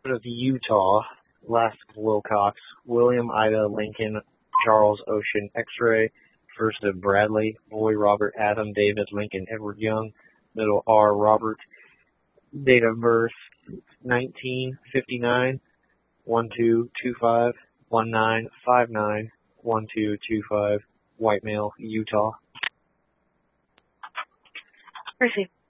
Out of Utah, Last Wilcox, William Ida Lincoln, Charles Ocean X-ray, first of Bradley, boy Robert Adam David Lincoln Edward Young, middle R Robert, date of birth 1959, 1225, 1959, 1225, white male, Utah. Receive.